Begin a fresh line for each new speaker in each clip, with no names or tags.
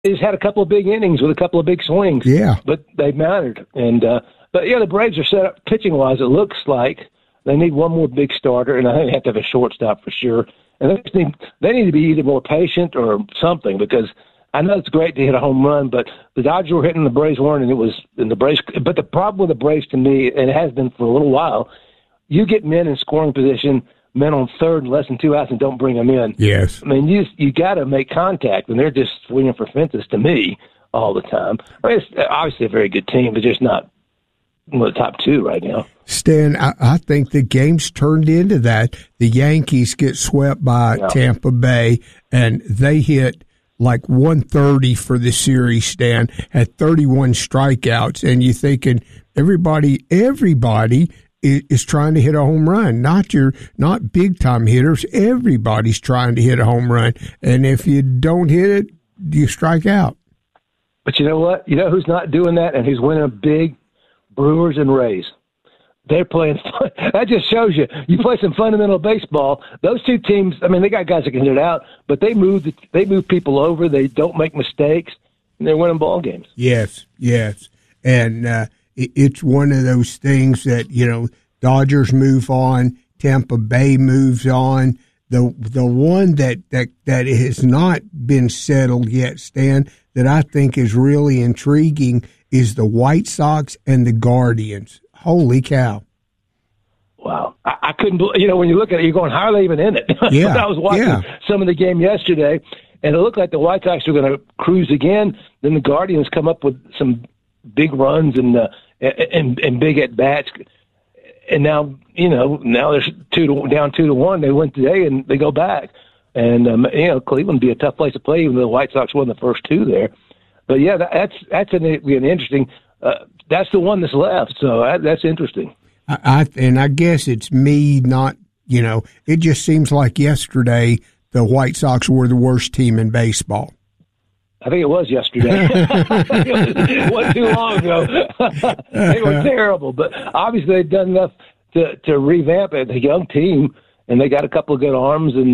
He's had a couple of big innings with a couple of big swings.
Yeah.
But they mattered. And but yeah, the Braves are set up pitching wise. It looks like they need one more big starter, and I think they have to have a shortstop for sure. And they need to be either more patient or something, because I know it's great to hit a home run, but the Dodgers were hitting, the Braves weren't, and it was in the Braves. But the problem with the Braves, to me, and it has been for a little while, you get men in scoring position, men on third, less than 2 outs, and don't bring them in.
Yes.
I mean, you got to make contact, and they're just swinging for fences to me all the time. I mean, it's obviously a very good team, but just not one of the top two right now.
Stan, I think the game's turned into that. The Yankees get swept by Tampa Bay, and they hit like 130 for the series, Stan, had 31 strikeouts, and you're thinking everybody is trying to hit a home run, not big time hitters. Everybody's trying to hit a home run, and if you don't hit it, you strike out.
But you know what? You know who's not doing that, and who's winning a big? Brewers and Rays. They're playing fun. That just shows you play some fundamental baseball. Those two teams, I mean, they got guys that can hit it out, but they move people over. They don't make mistakes, and they're winning ball games.
Yes. And it's one of those things that, Dodgers move on, Tampa Bay moves on. The one that has not been settled yet, Stan, that I think is really intriguing is the White Sox and the Guardians. Holy cow.
Wow. I couldn't believe, when you look at it, you're going, how are they even in it?
Yeah.
I was watching some of the game yesterday, and it looked like the White Sox were going to cruise again. Then the Guardians come up with some big runs and big at-bats. And now, now they're down 2-1. They win today, and they go back. And, Cleveland would be a tough place to play, even though the White Sox won the first two there. But, yeah, that's an interesting that's the one that's left, so that's interesting.
I guess it's me not, it just seems like yesterday the White Sox were the worst team in baseball.
I think it was yesterday. It wasn't too long ago. They were terrible, but obviously they've done enough to revamp it. A young team, and they got a couple of good arms, and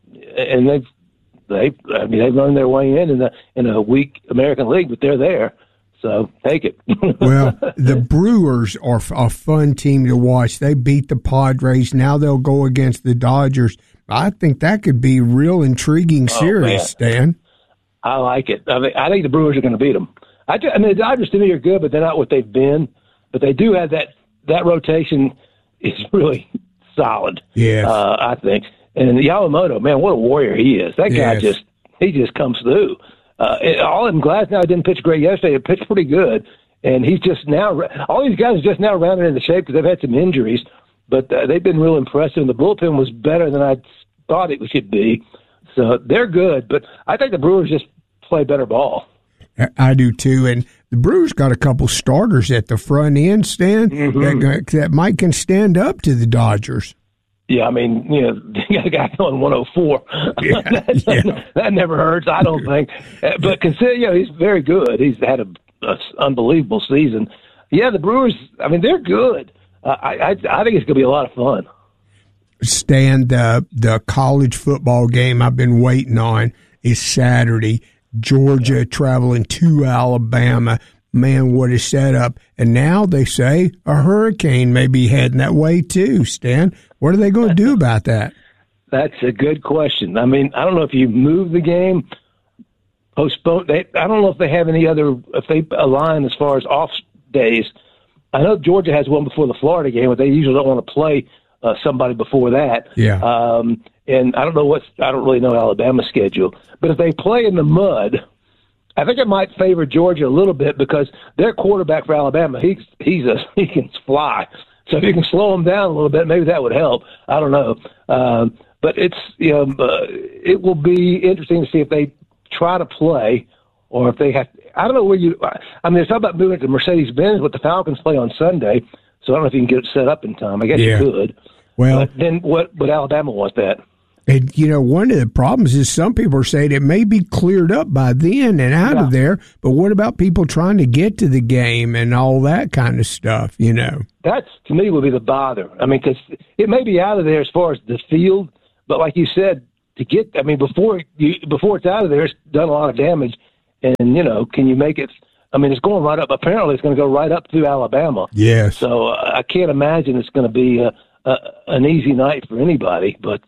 they've earned their way in a weak American League, but they're there. So take it.
Well, the Brewers are a fun team to watch. They beat the Padres. Now they'll go against the Dodgers. I think that could be a real intriguing series, Stan.
I like it. I think the Brewers are going to beat them. The Dodgers to me are good, but they're not what they've been. But they do have that rotation is really solid.
Yes.
I think. And Yamamoto, man, what a warrior he is. That guy just comes through. All in Glasnow didn't pitch great yesterday. He pitched pretty good, and he's just now. All these guys are just now rounded into shape because they've had some injuries, but they've been real impressive. And the bullpen was better than I thought it should be, so they're good. But I think the Brewers just play better ball.
I do too, and the Brewers got a couple starters at the front end, Stan, that might can stand up to the Dodgers. Yeah, I mean,
you got a guy going 104. That never hurts, I don't think. But consider, he's very good. He's had an unbelievable season. Yeah, the Brewers, I mean, they're good. I think it's going to be a lot of fun.
Stan, the college football game I've been waiting on is Saturday. Georgia traveling to Alabama. Man, what a setup. And now they say a hurricane may be heading that way too, Stan. What are they going to do about that?
That's a good question. I mean, I don't know if you move the game, postpone. I don't know if they have any other, if they align as far as off days. I know Georgia has one before the Florida game, but they usually don't want to play somebody before that.
Yeah.
And I don't really know Alabama's schedule. But if they play in the mud, I think it might favor Georgia a little bit because their quarterback for Alabama, he can fly. So if you can slow him down a little bit, maybe that would help. I don't know. But it will be interesting to see if they try to play or if they have. I don't know where they're talking about moving to Mercedes-Benz, but the Falcons play on Sunday, so I don't know if you can get it set up in time. I guess you could.
Well,
but then what would Alabama want that?
And, one of the problems is some people are saying it may be cleared up by then and out of there, but what about people trying to get to the game and all that kind of stuff,
That's, to me, would be the bother. I mean, because it may be out of there as far as the field, but like you said, before it's out of there, it's done a lot of damage. And, can you make it? I mean, it's going right up. Apparently, it's going to go right up through Alabama.
Yes.
So I can't imagine it's going to be an easy night for anybody. But,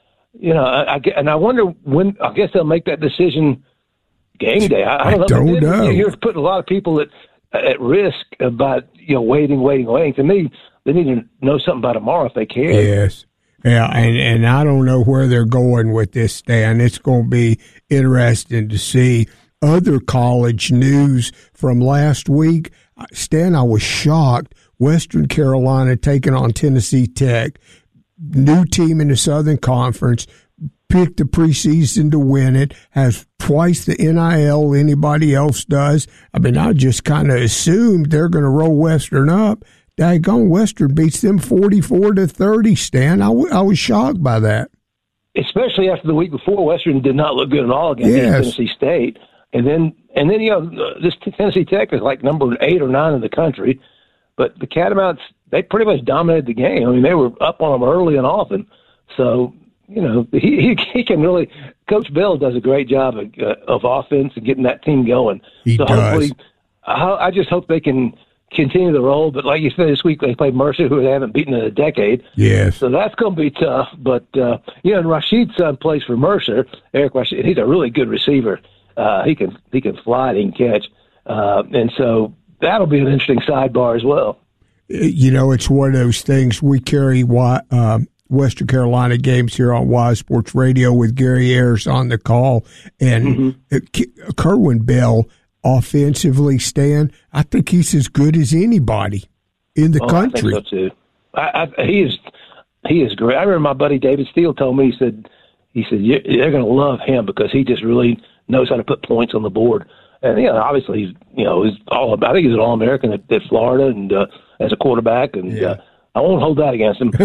I wonder when, I guess they'll make that decision game day. I don't know. You're putting a lot of people at risk about, waiting. To me, they need to know something by tomorrow if they can.
Yes. Yeah, and I don't know where they're going with this, Stan. It's going to be interesting to see. Other college news from last week, Stan, I was shocked. Western Carolina taking on Tennessee Tech. New team in the Southern Conference. Picked the preseason to win it. Has twice the NIL anybody else does. I mean, I just kind of assumed they're going to roll Western up. Daggone, Western beats them 44-30, Stan. I was shocked by that.
Especially after the week before, Western did not look good at all against Tennessee State. And then this Tennessee Tech is like number 8 or 9 in the country. But the Catamounts, they pretty much dominated the game. I mean, they were up on them early and often. So, he can really – Coach Bell does a great job of offense and getting that team going.
He does.
Hopefully, I just hope they can – continue the role, but like you said, this week they played Mercer, who they haven't beaten in a decade.
Yes.
So that's going to be tough. But, and Rashid's son plays for Mercer, Eric Rashid. He's a really good receiver. He can fly, he can catch. And so that'll be an interesting sidebar as well.
It's one of those things. We carry Western Carolina games here on Y Sports Radio with Gary Ayers on the call. And Kerwin Bell, offensively, Stan, I think he's as good as anybody in the country.
I think so too. He is great. I remember my buddy David Steele told me, he said they're going to love him because he just really knows how to put points on the board. And obviously he's I think he's an All-American at Florida and as a quarterback, and I won't hold that against him.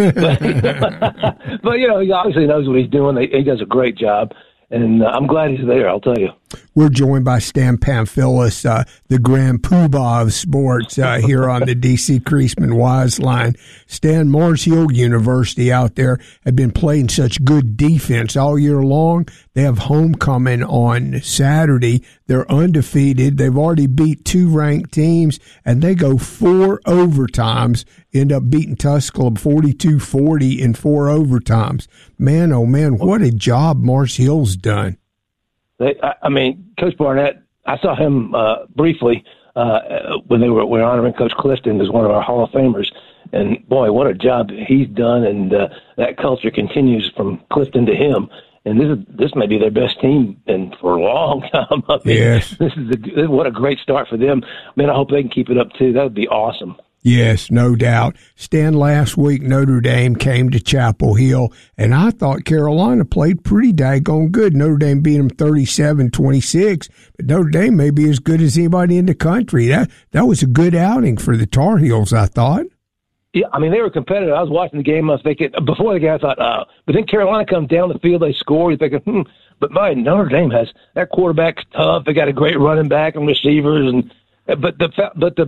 But he obviously knows what he's doing. He does a great job. And I'm glad he's there, I'll tell you.
We're joined by Stan Pamphilus, the grand poobah of sports here on the D.C. Creasman Wise Line. Stan, Mars Hill University out there have been playing such good defense all year long. They have homecoming on Saturday. They're undefeated. They've already beat 2 ranked teams, and they go 4 overtimes, end up beating Tusculum 42-40 in 4 overtimes. Man, oh man, what a job Mars Hill's done.
Coach Barnett, I saw him briefly when we were honoring Coach Clifton as one of our Hall of Famers. And, boy, what a job he's done, and that culture continues from Clifton to him. And this may be their best team for a long time.
Yes.
What a great start for them. Man, I hope they can keep it up, too. That would be awesome.
Yes, no doubt. Stan, last week Notre Dame came to Chapel Hill, and I thought Carolina played pretty daggone good. Notre Dame beat them 37-26, but Notre Dame may be as good as anybody in the country. That was a good outing for the Tar Heels, I thought.
Yeah, they were competitive. I was watching the game. I was thinking, before the game, I thought, but then Carolina comes down the field, they score. You're thinking, but Notre Dame has that quarterback's tough. They got a great running back and receivers, but the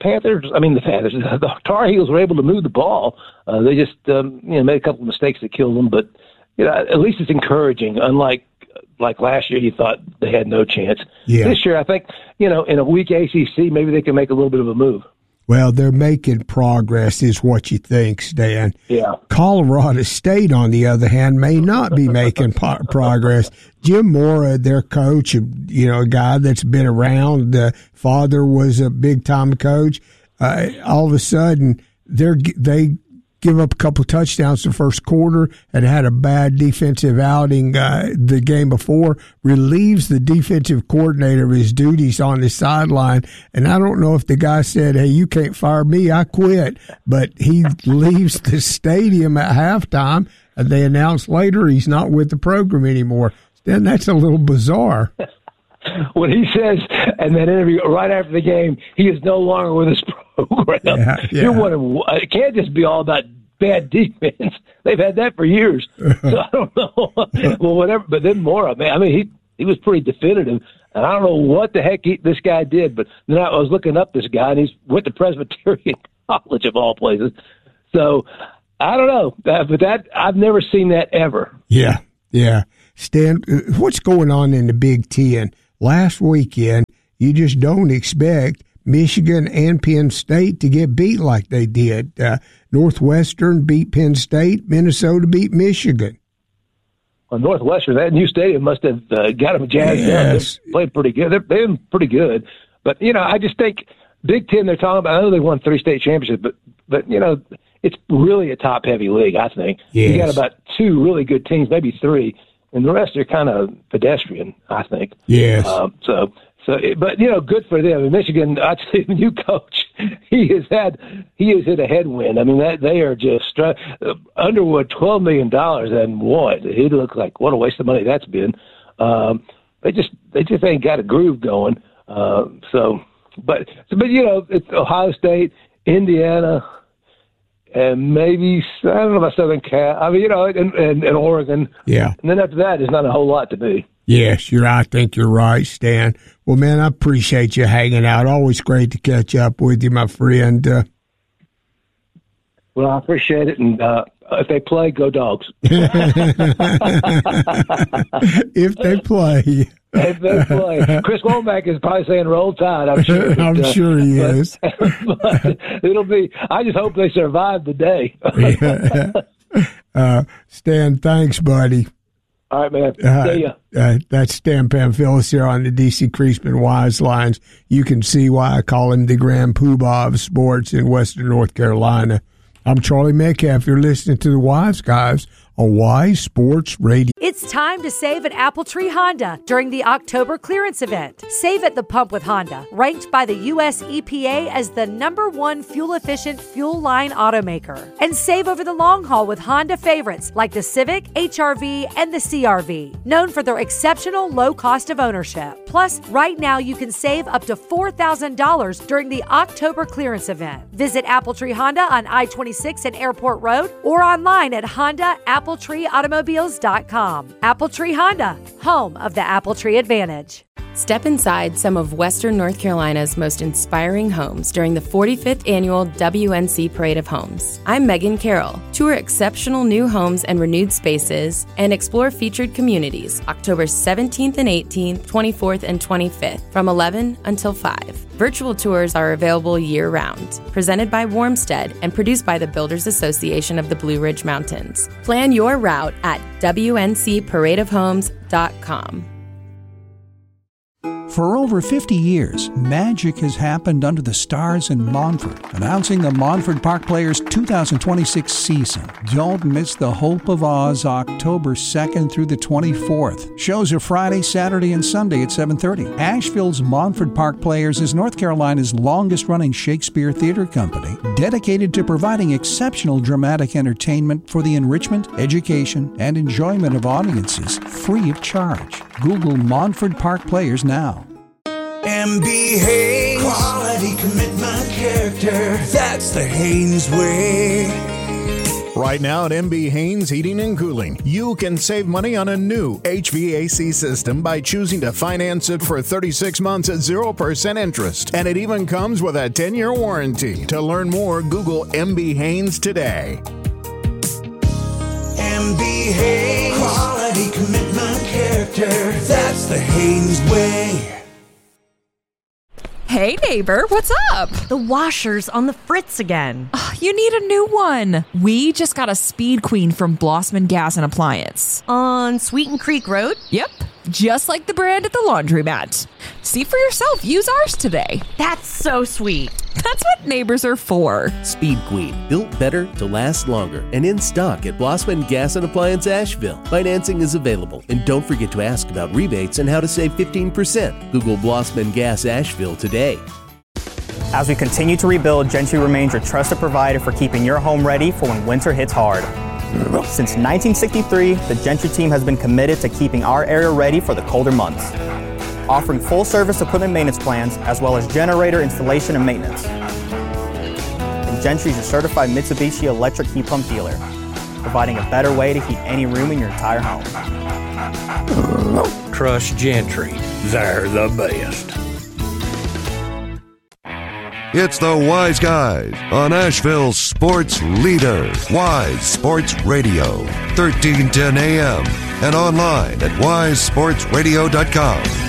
Tar Heels were able to move the ball. They just made a couple of mistakes that killed them, but at least it's encouraging. Unlike last year, you thought they had no chance.
Yeah.
This year, I think in a weak ACC, maybe they can make a little bit of a move.
Well, they're making progress, is what you think, Stan.
Yeah.
Colorado State, on the other hand, may not be making progress. Jim Mora, their coach, a guy that's been around. The father was a big-time coach. All of a sudden, they give up a couple of touchdowns the first quarter and had a bad defensive outing the game before, relieves the defensive coordinator of his duties on the sideline. And I don't know if the guy said, hey, you can't fire me, I quit. But he leaves the stadium at halftime, and they announce later he's not with the program anymore. Then that's a little bizarre.
When he says in that interview right after the game, he is no longer with his program. Yeah. You're wondering, it can't just be all about bad defense. They've had that for years. So I don't know. Well, whatever. But then Mora, he was pretty definitive. And I don't know what the heck this guy did. But then I was looking up this guy, and he went to Presbyterian College of all places. So I don't know. But I've never seen that ever.
Yeah. Stan, what's going on in the Big Ten? last weekend, you just don't expect Michigan and Penn State to get beat like they did. Northwestern beat Penn State. Minnesota beat Michigan.
Well, Northwestern, that new stadium must have got them jazzed up. They played pretty good. They've been pretty good. But, I just think Big Ten, they're talking about, I know they won 3 state championships, but it's really a top-heavy league, I think.
Yes.
You got about 2 really good teams, maybe 3, and the rest are kind of pedestrian, I think.
Yes.
But good for them. In Michigan, I tell you, the new coach, he has hit a headwind. I mean, they are just Underwood, $12 million and what? It looks like what a waste of money that's been. They just ain't got a groove going. But it's Ohio State, Indiana, and maybe I don't know about Southern Cal. I mean, and Oregon.
Yeah.
And then after that, there's not a whole lot to be.
Yes, I think you're right, Stan. Well, man, I appreciate you hanging out. Always great to catch up with you, my friend.
Well, I appreciate it, and if they play, go Dogs.
If they play.
If they play. Chris Womack is probably saying roll tide, I'm sure.
I'm sure he is.
But it'll be, I just hope they survive the day.
Stan, thanks, buddy.
All right, man. See ya.
That's Stan Pamphilus here on the DC Creasman Wise Lines. You can see why I call him the Grand Poobah of sports in Western North Carolina. I'm Charlie Metcalf. You're listening to the Wise Guys on Wise Sports Radio.
It's time to save at Appletree Honda during the October clearance event. Save at the pump with Honda, ranked by the U.S. EPA as the #1 fuel-efficient fuel line automaker. And save over the long haul with Honda favorites like the Civic, HR-V, and the CR-V, known for their exceptional low cost of ownership. Plus, right now you can save up to $4,000 during the October clearance event. Visit Appletree Honda on I-26 and Airport Road or online at HondaAppletreeAutomobiles.com. Appletree Honda, home of the Appletree Advantage.
Step inside some of Western North Carolina's most inspiring homes during the 45th Annual WNC Parade of Homes. I'm Megan Carroll. Tour exceptional new homes and renewed spaces and explore featured communities October 17th and 18th, 24th and 25th from 11 until 5. Virtual tours are available year-round. Presented by Warmstead and produced by the Builders Association of the Blue Ridge Mountains. Plan your route at WNCParadeofHomes.com.
For over 50 years, magic has happened under the stars in Montford, announcing the Montford Park Players 2026 season. Don't miss the Hope of Oz October 2nd through the 24th. Shows are Friday, Saturday, and Sunday at 7:30. Asheville's Montford Park Players is North Carolina's longest-running Shakespeare theater company, dedicated to providing exceptional dramatic entertainment for the enrichment, education, and enjoyment of audiences free of charge. Google Montford Park Players now.
MB Haynes, quality, commitment, character, that's the Haynes way.
Right now at MB Haynes Heating and Cooling, you can save money on a new HVAC system by choosing to finance it for 36 months at 0% interest. And it even comes with a 10-year warranty. To learn more, Google MB Haynes today.
MB Haynes, quality, commitment, character, that's the Haynes way.
Hey neighbor, what's up?
The washer's on the fritz again.
You need a new one. We just got a Speed Queen from Blossman Gas and Appliance.
On Sweeten Creek Road?
Yep, just like the brand at the laundromat. See for yourself, use ours today.
That's so sweet.
That's what neighbors are for.
Speed Queen, built better to last longer, and in stock at Blossman Gas and Appliance Asheville. Financing is available, and don't forget to ask about rebates and how to save 15%. Google Blossman Gas Asheville today.
As we continue to rebuild, Gentry remains your trusted provider for keeping your home ready for when winter hits hard. Since 1963, the Gentry team has been committed to keeping our area ready for the colder months, offering full-service equipment maintenance plans as well as generator installation and maintenance. And Gentry is your certified Mitsubishi electric heat pump dealer, providing a better way to heat any room in your entire home.
Trust Gentry. They're the best.
It's the Wise Guys on Asheville's sports leader, Wise Sports Radio, 1310 AM, and online at wisesportsradio.com.